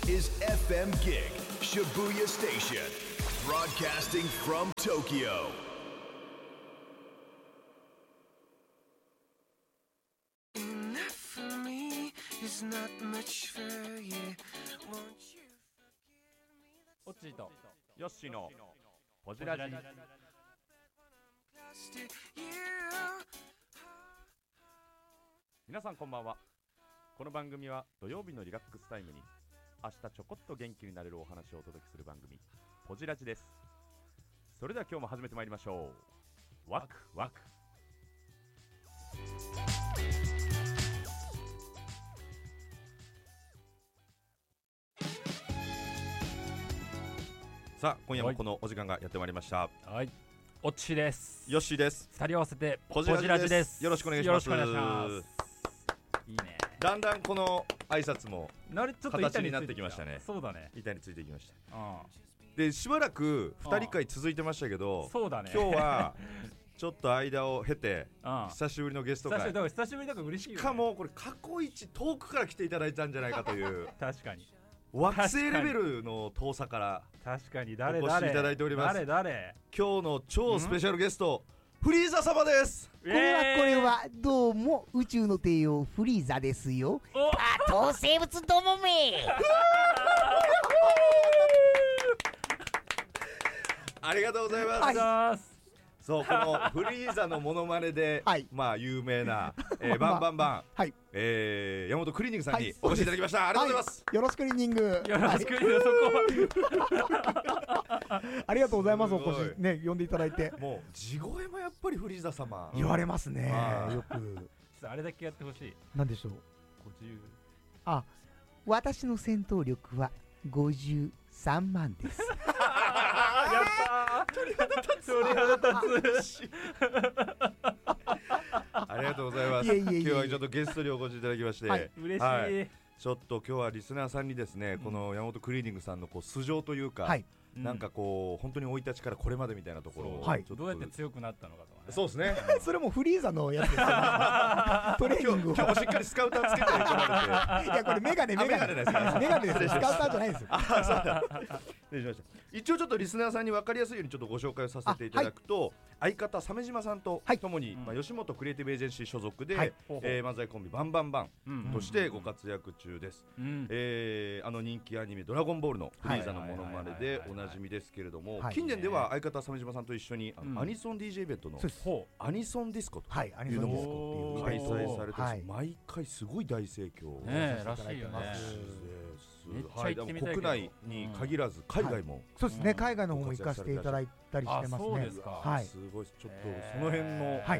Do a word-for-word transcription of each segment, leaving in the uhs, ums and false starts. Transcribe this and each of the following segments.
is エフエム Gig Shibuya Station, broadcasting from Tokyo. Enough for me is not much for you. Won't you forgive me? オッチーとヨッシーのポジラジ。 Plastic you. 皆さんこんばんは。この番組は土曜日のリラックスタイムに明日ちょこっと元気になれるお話をお届けする番組ポジラジです。それでは今日も始めてまいりましょう。ワクワク。さあ今夜もこのお時間がやってまいりました。 はい、オッチーです。 ヨッシーです。 二人合わせてポジラジです。 ポジラジです。 よろしくお願いします。 よろしくお願いします。いいね。 だんだんこの挨拶もなれちょっと形になってきましたね。 そうだね。 板についてきました。 あでしばらくふたり会続いてましたけど、 そうだね。 今日はちょっと間を経てあ久しぶりのゲスト会。 久しぶりだから久しぶりだから嬉しいよ、ね。 しかもこれ過去一遠くから来ていただいたんじゃないかという確かに惑星レベルの遠さから確かに誰お越しいただいております。 誰誰今日の超スペシャルゲストフリーザ様です。 ここれはこれはどうも宇宙の帝王フリーザですよ。あと生物どもめありがとうございます。 ありがとうございます。 そうこのフリーザのモノマネで、 はい、 まあ有名な、えー、バンバンバン、 はい、 えー、山本クリーニングさんはいにお越しいただきました。ありがとうございます。 はい、よろしくリーニング。 よろしく、はい、そこありがとうございます。おすごい越しね呼んでいただいて。 もう地声もやっぱりフリーザ様言われますね、 うん、 よく。 あれだけやってほしい。 なんでしょう。 ご自由。 あ、私の戦闘力はごじゅうさんまんです。 やったー。鳥肌立つ。鳥肌立つ。 ありがとうございます。 いえいえいえいえ、 今日はちょっとゲストにお越しいただきまして、はい、 嬉しい、 はい、ちょっと今日はリスナーさんにですね、うん、この山本クリーニングさんのこう素性というか、はい、なんかこう本当に生い立ちからこれまでみたいなところを、 はい、どうやって強くなったのかとかね。 そうですね。 それもフリーザのやつですよ、ね、トレーニングを今日もしっかりスカウターつけてこられて。 いやこれメガネメガネですか。メガネですよ。スカウターじゃないですよ。 あ、そうだ。失礼しました。一応ちょっとリスナーさんに分かりやすいようにちょっとご紹介をさせていただくと、はい、相方鮫島さんとともに、はい、まあ、吉本クリエイティブエージェンシー所属で、はい、えー、漫才コンビバンバンバンとしてご活躍中です。うん、えー、あの人気アニメドラゴンボールのフリーザのモノマネでおなじみですけれども、近年では相方鮫島さんと一緒にあの、うん、アニソン ディージェー イベントのアニソンディスコというのも開催されて、はい、毎回すごい大盛況ねらしいよね。 はい、国内に限らず海外も、 はい、そうですね、海外の方も行かせていただいたりしてますね。 そうですか。 はい、すごい。ちょっとその辺の、はい、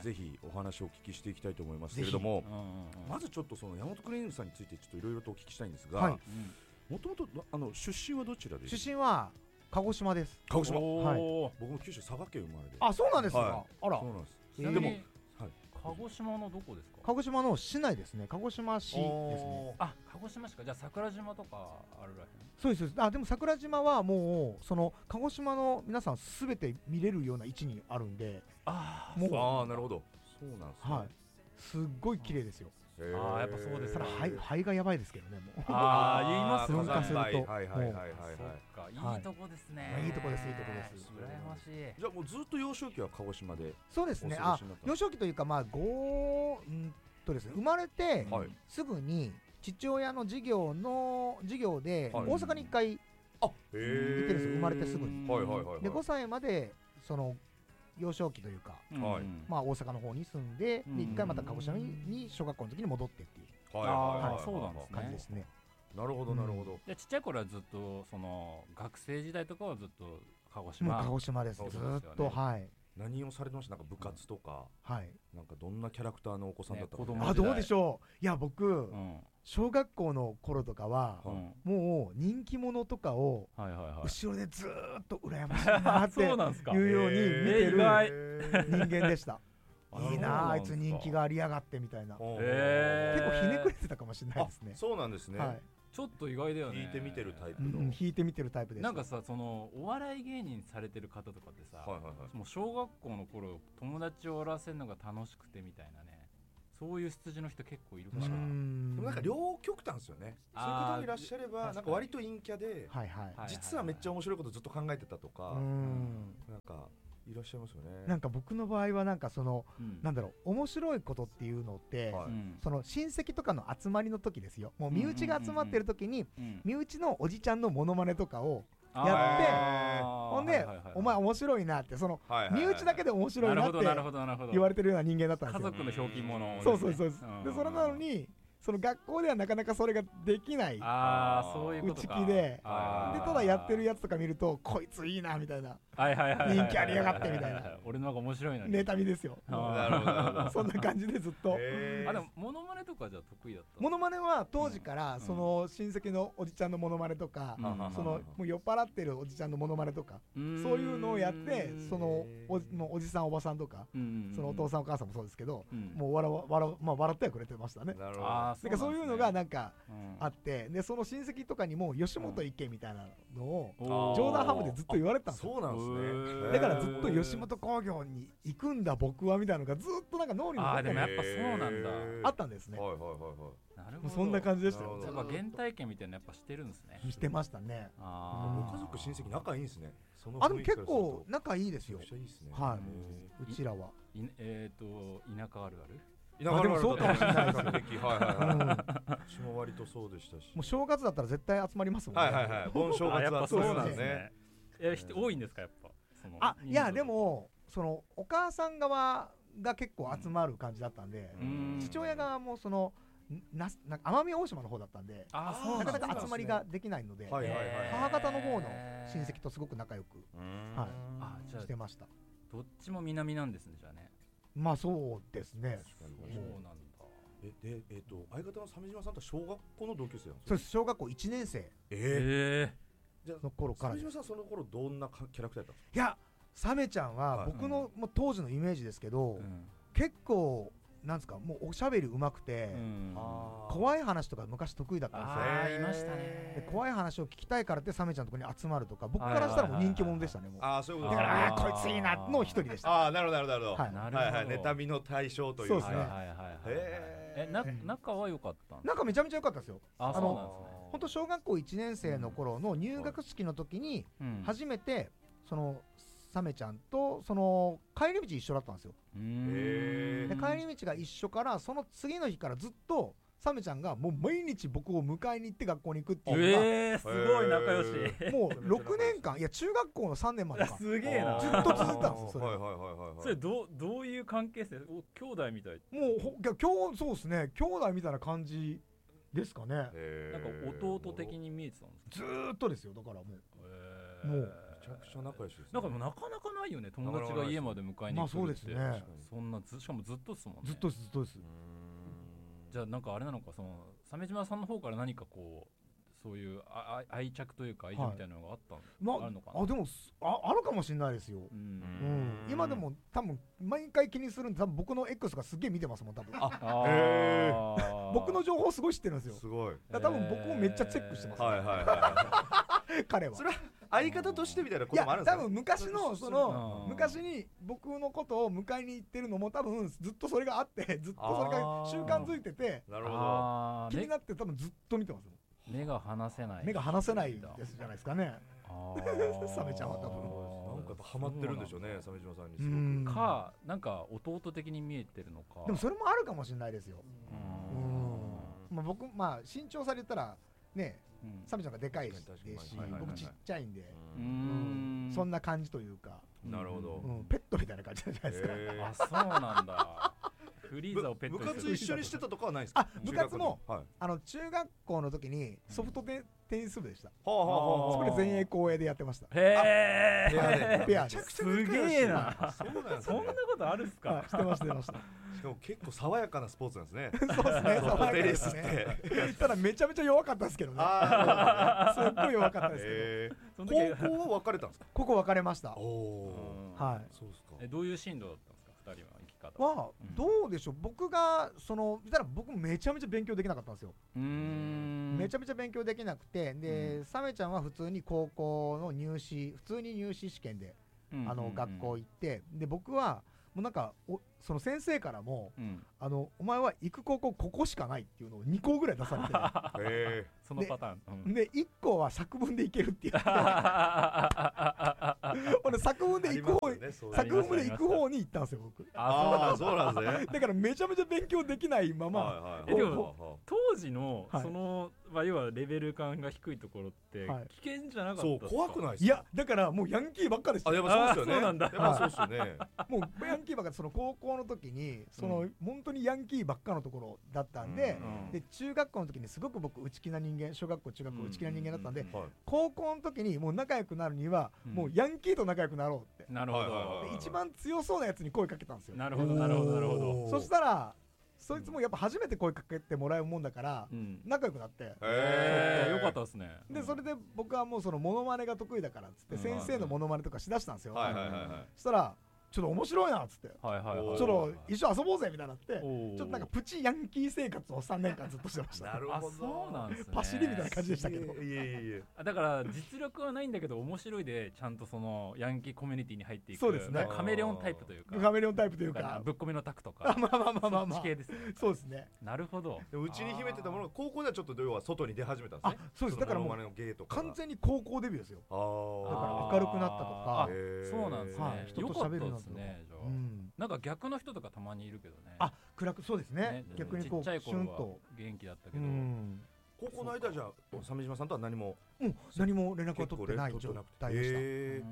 ぜひお話をお聞きしていきたいと思いますけれども、まずちょっとその山本クリーニングさんについてちょっといろいろとお聞きしたいんですが、もともとあの出身はどちらですか？ 出身は鹿児島です。 鹿児島。 はい。 僕も九州佐賀県生まれで。 あ、そうなんですか。 はい、 あら。 そうなんです。 でも、はい、鹿児島のどこですか？ 鹿児島の市内ですね。鹿児島市ですね。 あ、鹿児島市か。じゃあ桜島とかあるらへん。 そうです。あ、でも桜島はもうその鹿児島の皆さんすべて見れるような位置にあるんで。 ああ、もう。ああ、なるほど。そうなんですね。 はい。すっごい綺麗ですよ。 ああ、やっぱそうです。 ただ肺肺がやばいですけどね。もう。 ああ、言います。 噴火すると。 はいはいはいはいはい。 いいとこですね。 いいとこです、いいとこです。 羨ましい。 じゃあもうずっと幼少期は鹿児島で。 そうですね。あ、幼少期というかまあごんとですね、生まれてすぐに父親の事業の授業で大阪に一回行ってるんですよ。生まれてすぐに。 はいはいはい。 でごさいまでその幼少期というか、まあ大阪の方に住んで、で一回また鹿児島に小学校の時に戻ってっていう。 はい、そうなんですね。 感じですね。 なるほどなるほど。 じゃあちっちゃい頃はずっとその学生時代とかはずっと鹿児島。 もう鹿児島です。ずっと。はい。 何をされてました？なんか部活とか。 はい。 なんかどんなキャラクターのお子さんだったの？あ、どうでしょう。いや僕小学校の頃とかはもう人気者とかを後ろでずっと羨ましいなっていうように見てる人間でした。いいなあ、あいつ人気がありやがってみたいな。結構ひねくれてたかもしれないですね。 そうなんですね。 ちょっと意外だよね。 弾いて見てるタイプの、うん、弾いて見てるタイプです。 なんかさ、そのお笑い芸人されてる方とかってさ、はいはいはい、もう小学校の頃友達をおらせるのが楽しくてみたいなね、 そういう出自の人結構いるから。 でもなんか両極端ですよね。そういう方もいらっしゃればなんか割と陰キャで、はいはい、実はめっちゃ面白いことずっと考えてたとか、なんかいらっしゃいますよね。 なんか僕の場合はなんかその、うん、なんだろう面白いことっていうのって、はい、その親戚とかの集まりの時ですよ。もう身内が集まってる時に、うんうんうん、身内のおじちゃんのモノマネとかをやってほんで、はいはいはい、お前面白いなってその、はいはいはい、身内だけで面白いなって言われてるような人間だったんですよ。 家族のひょうきん者、ね、 そうそうそうです。でそれなのにその学校ではなかなかそれができない内気で、でただやってるやつとか見るとこいついいなみたいな、人気ありやがってみたいな、 俺の方が面白いのに妬みですよ。そんな感じでずっと。 あでもモノマネとかじゃ得意だった？ モノマネは当時からその親戚のおじちゃんのモノマネとか、そのもう酔っ払ってるおじちゃんのモノマネとか、そういうのをやってその お, もうおじさんおばさんとか、そのお父さんお母さんもそうですけど、もう笑笑まあ笑ってはくれてましたね。なるほど。なんかそういうのがなんかあって、でその親戚とかにも吉本行けみたいなのを冗談半分でずっと言われてたんですよ。 そうなんですね。 だからずっと吉本興業に行くんだ僕はみたいなのがずっとなんか脳に残ってる。あでもやっぱそうなんだ。 あったんですね。 はいはいはいはい。 なるほど。そんな感じでしたよ。 やっぱ原体験みたいなやっぱしてるんですね。 してましたね。 あご家族親戚仲いいんですね。 そのあでも結構仲いいですよ。 めっちゃいいですね。 はい。うちらは。 いえっと田舎あるある。 あでもそうかもしれないです。 はいはいはい。私も割とそうでしたし。 もう正月だったら絶対集まりますもんね。 はいはいはい。盆正月はそうなんですね。 え多いんですかやっぱ。 あいやでもそのお母さん側が結構集まる感じだったんで、父親側もそのななんか奄美大島の方だったんで、なかなか集まりができないので、母方の方の親戚とすごく仲良くはいしてました。 どっちも南なんですねじゃあね。 まあそうですね。 そうなんだ。 えでえっと相方の鮫島さんと小学校の同級生なんですか？ そうです。小学校いちねんせい。 ええ。じゃの頃から。 鮫島さんその頃どんなキャラクターだったんですか？ いやサメちゃんは僕のもう当時のイメージですけど、結構なんですかもうおしゃべり上手くて、怖い話とか昔得意だったんですよ。 あいましたね。 で怖い話を聞きたいからってサメちゃんのところに集まるとか、僕からしたらもう人気者でしたね。もうああそういうことだからこいついいなの一人でした。 ああなるほどなるほど。 はいはい妬みの対象というか。 そうですね。 えな仲は良かった？ 仲めちゃめちゃ良かったですよ。 あそうなんですね。 本当小学校いちねんせいの頃の入学式の時に初めてそのサメちゃんとその帰り道一緒だったんですよ。で帰り道が一緒からその次の日からずっとサメちゃんがもう毎日僕を迎えに行って学校に行くっていうのが、 えー、すごい仲良し。 もうろくねんかんいや中学校のさんねんまでかすげえなずっと続いたんですよ。それはいはいはいはい。 それどうどういう関係性？お兄弟みたい。 もうほ今日そうですね兄弟みたいな感じですかね。なんか弟的に見えてたんですか？ずーっとですよ。だからもうもうめちゃくちゃ仲良しですね。 なんかもうなかなかないよね友達が家まで迎えに行くって。 まあそうですね。 そんなずしかもずっとですもんね。 ずっとですずっとです。 じゃあなんかあれなのかその鮫島さんの方から何かこうそういうあ愛着というか愛情みたいなのがあったの、はい、あるのかな。 あでも あ, あるかもしれないですよ。うん、うん、今でも多分毎回気にするんで多分僕の X がすげえ見てますもん多分。あへ僕の情報すごい知ってるんですよ。すごい。だ多分僕もめっちゃチェックしてます、ね。はいはいはい。彼は。 それは相方としてみたいなこともあるんですか？ いや多分昔のその昔に僕のことを迎えに行ってるのも多分ずっとそれがあってずっとそれが習慣づいてて、 なるほど。 気になって多分ずっと見てます。 目が離せない。 目が離せないですじゃないですかね。サメちゃんは多分なんかやっぱハマってるんでしょうね鮫島さんにすごく。 かなんか弟的に見えてるのか。 でもそれもあるかもしれないですよ。うん。まあ僕まあ身長差で言ったらね。サメちゃんがでかいですし僕ちっちゃいんでそんな感じというか。 なるほど。 ペットみたいな感じじゃないですか。 あそうなんだ。フリーザをペットにする。 部活一緒にしてたとかはないですか？ あ部活もあの中学校の時にソフトテニス部でした。それ全英公営でやってました。 へえ。 ペアです。すげえな。そんなことあるっすか？ してましたしてました。 しかも結構爽やかなスポーツなんですね。 そうですね。爽やかですね。ただめちゃめちゃ弱かったですけどね。すっごい弱かったですけど。 高校は別れたんですか？ 高校別れました。 おお。 はい。 そうですか。 えどういう進路だったんですか？二人は生き方はどうでしょう。僕がその見たら僕めちゃめちゃ勉強できなかったんですよ。うん。めちゃめちゃ勉強できなくてでサメちゃんは普通に高校の入試普通に入試試験であの学校行ってで僕はもうなんかその先生からも、うん、あのお前は行く高校ここしかないっていうのをにこぐらい出されてへそのパターン、 うん、でいっこは作文で行けるって言って俺作文で行く方、ね、作文で行く方に行ったんですよ僕。 ああそうなんですね。 だからめちゃめちゃ勉強できないまま、はいはい、 でも当時のその、はい、まあ、要はレベル感が低いところって危険じゃなかったですか。 そう怖くないですか。 いやだからもうヤンキーばっかでした。 あやっぱそうですよね。 そうなんだ。 やっぱそうですよね。 もうヤンキーばっかで、その高校の時にその、うん、本当にヤンキーばっかのところだったんで、うん、で中学校の時にすごく僕内気な人間、小学校中学校内気な人間だったんで、うん、高校の時にもう仲良くなるには、うん、もうヤンキーと仲良くなろうって。 なるほど。 で一番強そうなやつに声かけたんですよ。 なるほどなるほどなるほど。 そしたらそいつもやっぱ初めて声かけてもらうもんだから仲良くなって、 へーよかったですね。 でそれで僕はもうそのモノマネが得意だからっつって先生のモノマネとかしだしたんですよ。そしたらちょっと面白いなっつって、はいはいはい、ちょっと一緒遊ぼうぜみたいになって、ちょっとなんかプチヤンキー生活をさんねんかんずっとしてました。 なるほど。 そうなんですね。 パシリみたいな感じでしたけど。 いやいやいや。 だから実力はないんだけど面白いでちゃんとそのヤンキーコミュニティに入っていく。 そうですね。 カメレオンタイプというか。 カメレオンタイプというか。 ぶっ込みのタクとか。 まあまあまあまあまあ。 地形ですね。 そうですね。 なるほど。 うちに秘めてたものが高校ではちょっと要は外に出始めたんですね。 あ、そうです。だからもう完全に高校デビューですよ。だから明るくなったとか。 そうなんですね。 人と喋るのですね。なんか逆の人とかたまにいるけどね。 あ、暗くそうですね。逆にこうちっちゃい頃は元気だったけど、 高校の間じゃ鮫島さんとは何も何も連絡は取ってない状態でした。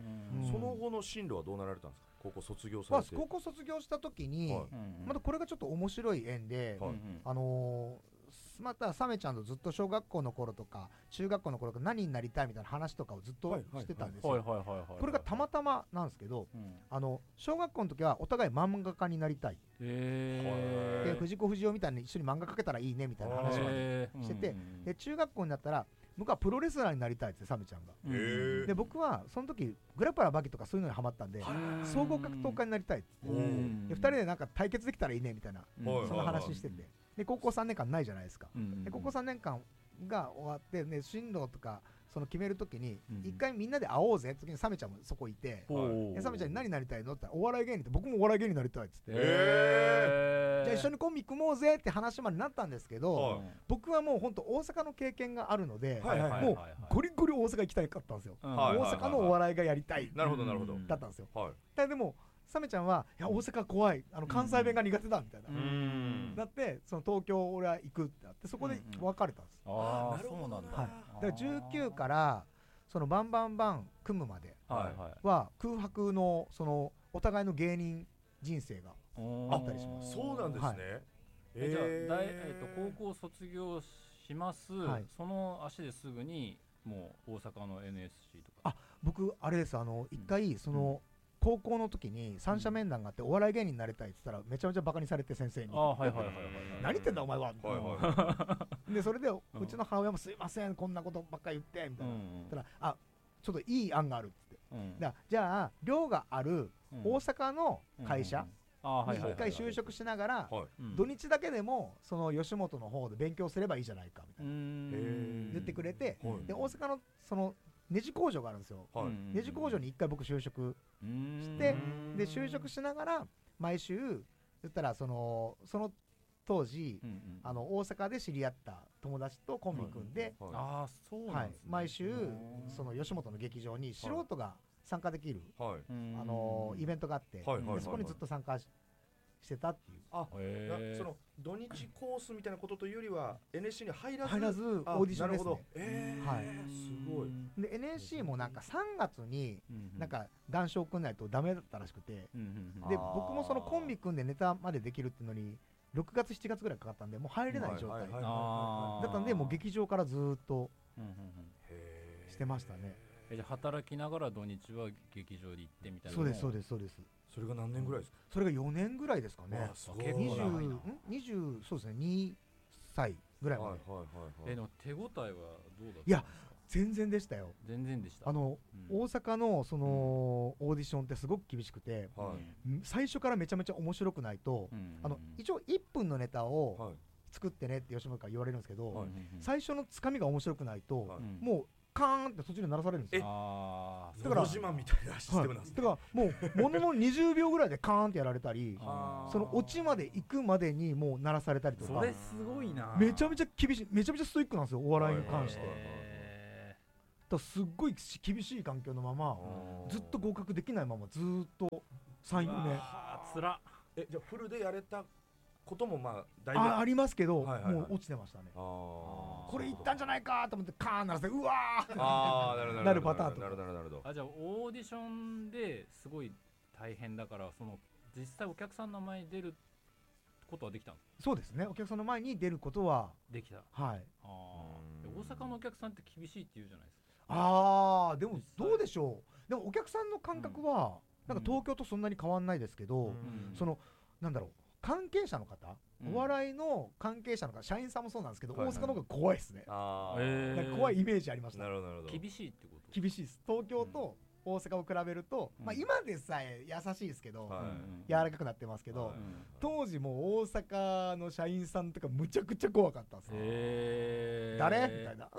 その後の進路はどうなられたんですか。高校卒業されて。 高校卒業した時にまたこれがちょっと面白い縁で、あのまたサメちゃんとずっと小学校の頃とか中学校の頃から何になりたいみたいな話とかをずっとしてたんですよ。これがたまたまなんですけど、うん、あの小学校の時はお互い漫画家になりたい、で藤子不二雄みたいに一緒に漫画描けたらいいねみたいな話までしてて、で中学校になったら僕はプロレスラーになりたいってサメちゃんが。で僕はその時グラップラーバキとかそういうのにハマったんで総合格闘家になりたいっつって、でふたりでなんか対決できたらいいねみたいな、その話してて、で高校さんねんかんないじゃないですか。で高校さんねんかんが終わってね、進路とかその決めるときに一回みんなで会おうぜって時にサメちゃんもそこいて、でサメちゃんに何になりたいのって言ったらお笑い芸人って、僕もお笑い芸人になりたいっつって、じゃあ一緒にコンビ組もうぜって話までなったんですけど、僕はもう本当大阪の経験があるので、もうゴリゴリ大阪行きたかったんですよ。大阪のお笑いがやりたいだったんですよ。でもサメちゃんはいや大阪怖い、あの関西弁が苦手だみたいな、だってその東京俺は行くってなって、そこで別れたんです。 ああそうなんだ。 だからじゅうきゅうからそのバンバンバン組むまでは空白のそのお互いの芸人人生があったりします。 そうなんですね。 えじゃあ大えっと高校卒業します。その足ですぐにもう大阪の エヌエスシー とか。 あ、僕あれです、あの一回その高校の時に三者面談があって、お笑い芸人になりたいって言ったらめちゃめちゃバカにされて、先生に何言ってんだお前はみたいな。でそれでうちの母親もすいませんこんなことばっかり言ってみたいな、たらあちょっといい案があるってって、じゃあ寮がある大阪の会社に一回就職しながら土日だけでもその吉本の方で勉強すればいいじゃないかみたいな言ってくれて、で大阪のそのネジ工場があるんですよ。ネジ工場に一回僕就職して、で就職しながら毎週言ったらそのその当時あの大阪で知り合った友達とコンビ組んで、毎週その吉本の劇場に素人が参加できるあのイベントがあって、そこにずっと参加してたっていう。 あ、その土日コースみたいなことというよりは エヌエスシー に入らず入らずオーディションですね。 えー、はい、すごい。 で エヌエスシー もなんかさんがつになんか談笑組んないとダメだったらしくて、で僕もそのコンビ組んでネタまでできるっていうのにろくがつしちがつぐらいかかったんで、もう入れない状態だったんで、もう劇場からずっとしてましたね。 えじゃあ働きながら土日は劇場に行ってみたいな。 そうですそうですそうです。 それが何年ぐらいですか。 それがよねんぐらいですかね。にじゅう、にじゅう、そうですね、にさいぐらいまで。 えの手応えはどうだったんですか。 いや全然でしたよ。 全然でした。 あの、うん、大阪のその、うん、オーディションってすごく厳しくて、はい、最初からめちゃめちゃ面白くないと、うん、あの一応いっぷんのネタを作ってねって吉本から言われるんですけど、はい、最初のつかみが面白くないと、はい、もうカーンって途中で鳴らされるんですよ。 あだから自慢みたいなシステムなんですね。 だからもうもののにじゅうびょうぐらいでカーンってやられたりそのオチまで行くまでにもう鳴らされたりとか。 それすごいな。 めちゃめちゃ厳しい、めちゃめちゃストイックなんですよ、お笑いに関して。だからすっごい厳しい環境のままずっと合格できないままずっとさん、よねん。 つら。 えじゃあフルでやれたこともまあだいぶあ, ありますけど、はいはいはい、もう落ちてましたね。あこれいったんじゃないかと思ってカーン鳴らせてうわーあなるなるパターンとか。 なるなるなるほど。 あじゃあオーディションですごい大変だからその実際お客さんの前に出ることはできたの？ そうですね、お客さんの前に出ることはできた。 はい。 あ大阪のお客さんって厳しいって言うじゃないですか。 ああでもどうでしょう。でもお客さんの感覚は、うん、なんか東京とそんなに変わんないですけど、うん、そのなんだろう関係者の方、うん、お笑いの関係者の方、社員さんもそうなんですけど、はいはい、大阪の方が怖いですね。あなんか怖いイメージありました。 なるほどなるほど。 厳しいってこと？ 厳しいです。東京と大阪を比べると、うん、まあ今でさえ優しいですけど、うん、柔らかくなってますけど、うん、当時も大阪の社員さんとかむちゃくちゃ怖かったんですよ。へー誰みたいな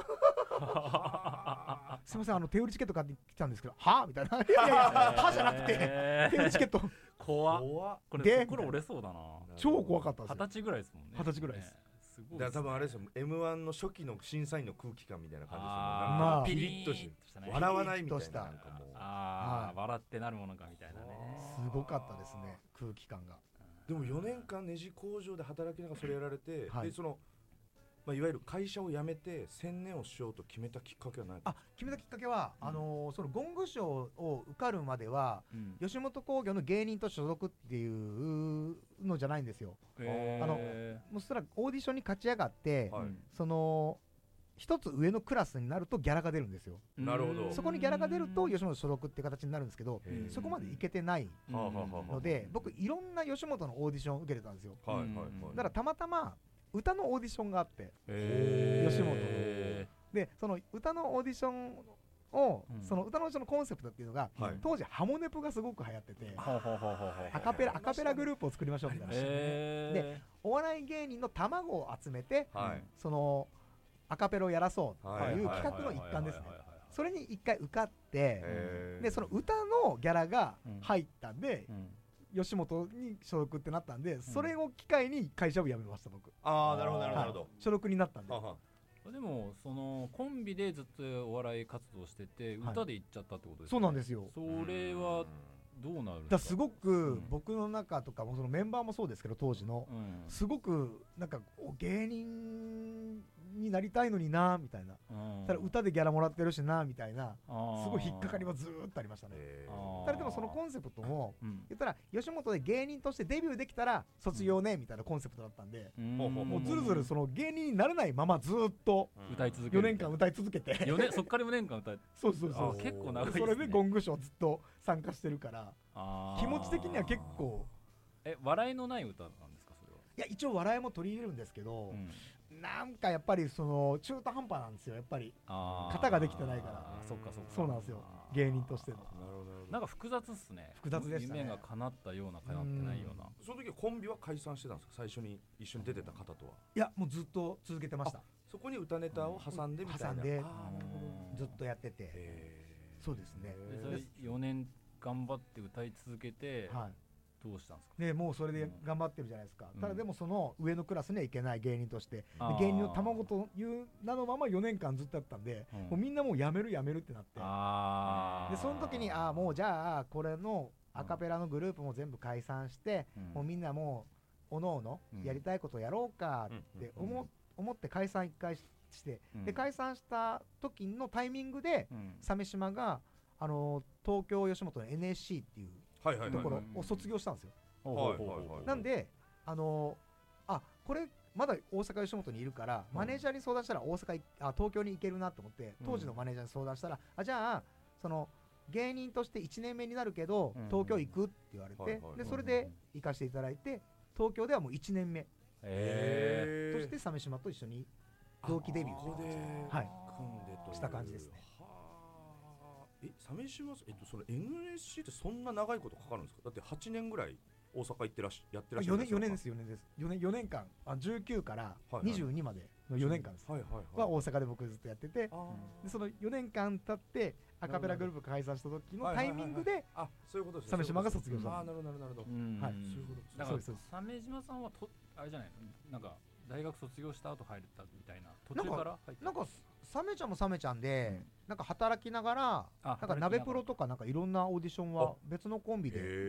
すいません、あの手売りチケット買ってきたんですけど、はみたいな。いやいやはじゃなくて手売りチケット怖っ。これ心折れそうだな。 超怖かったですよ。 二十歳ぐらいですもんね。 二十歳ぐらいです。 すごい。だから多分あれですよ、エムワン の初期の審査員の空気感みたいな感じですよ。まあピリッとして笑わないみたいな。なんかもうああ笑ってなるものかみたいなね。 すごかったですね、空気感が。 でもよねんかんネジ工場で働きながらそれやられて、はい、でそのまあ、いわゆる会社を辞めて専念をしようと決めたきっかけは何ですか？ あ決めたきっかけは、うん、あのー、そのゴング賞を受かるまでは、うん、吉本興業の芸人と所属っていうのじゃないんですよ。あのもうそらオーディションに勝ち上がって、はい、その一つ上のクラスになるとギャラが出るんですよ。 なるほど。 そこにギャラが出ると吉本所属っていう形になるんですけど、そこまでいけてないので、僕いろんな吉本のオーディションを受けてたんですよ。はいはいはい、だからたまたま歌のオーディションがあって、吉本でその歌のオーディションを、うん、その歌のオーディションのコンセプトっていうのが、はい、当時ハモネプがすごく流行ってて、アカペラアカペラグループを作りましょうみたいな。でお笑い芸人の卵を集めて、はい、そのアカペラをやらそうという企画の一環ですね。それに一回受かって、でその歌のギャラが入ったんで、うんうん吉本に所属ってなったんで、うん、それを機会に会社を辞めました僕。 ああなるほどなるほど、はい、 所属になったんで。ははでもそのコンビでずっとお笑い活動してて歌で行っちゃったってことですか？ そうなんですよ。 それはどうなるんですか？ だすごく僕の中とかもそのメンバーもそうですけど当時の、うん、すごくなんか芸人になりたいのになみたいな、うん、ただ歌でギャラもらってるしなみたいなすごい引っかかりはずーっとありましたね。ただでもそのコンセプトも、うん、言ったら吉本で芸人としてデビューできたら卒業ねみたいなコンセプトだったんで、うん、もうずるずるその芸人になれないままずーっと歌い続けよねんかん歌い続けてよねんそっからよねんかん歌いそうそうそう結構長いですね。 それでゴングショーずっと参加してるから気持ち的には結構え笑いのない歌なんですかそれは？ いや一応笑いも取り入れるんですけど、うん、なんかやっぱりその中途半端なんですよやっぱり型ができてないから。 あそっかそっかそうなんですよ芸人としての。なるほどなんか複雑っすね。 複雑でしたね。 夢が叶ったような叶ってないような。 その時はコンビは解散してたんですか？最初に一緒に出てた方とは。 いやもうずっと続けてました。 そこに歌ネタを挟んでみたいな、うん、 挟んでずっとやってて。そうですね。 でよねん頑張って歌い続けて、はい、どうしたんですか？ ねもうそれで頑張ってるじゃないですか、うん、ただでもその上のクラスにはいけない芸人として、うん、芸人の卵という名のままよねんかんずっとやったんで、うん、もうみんなもうやめるやめるってなって、あでその時にあもうじゃあこれのアカペラのグループも全部解散して、うん、もうみんなもうおのおのやりたいことをやろうかって思、うん、思って解散一回して、うん、で解散した時のタイミングで、うん、鮫島があの東京吉本の エヌエスシー っていうところを卒業したんですよ。なんであのあこれまだ大阪吉本にいるから、うん、マネージャーに相談したら大阪あ東京に行けるなと思って当時のマネージャーに相談したら、うん、あじゃあその芸人としていちねんめになるけど、うん、東京行くって言われて、でそれで行かせていただいて東京ではもういちねんめとして鮫島と一緒に同期デビューここで、 はい、 組んでとした感じですね。 え鮫島えっとその エヌエスシー ってそんな長いことかかるんですか？だってはちねんぐらい大阪行ってらっしやってらっしゃるんですか？ よねんよねんですよねんですよねんよねんかんあじゅうきゅうからにじゅうにまでのよねんかんです、はいはいはい、は大阪で僕ずっとやってて、でそのよねんかん経ってアカペラグループ解散した時のタイミングで鮫島が卒業した。 あ、なるほどなるほど。はい、 そういうこと。だから鮫島さんはとあれじゃないの、なんか大学卒業した後入ったみたいな、途中から入った。 なんかサメちゃんもサメちゃんで、うん、なんか働きながらなんか鍋プロとかなんかいろんなオーディションは別のコンビで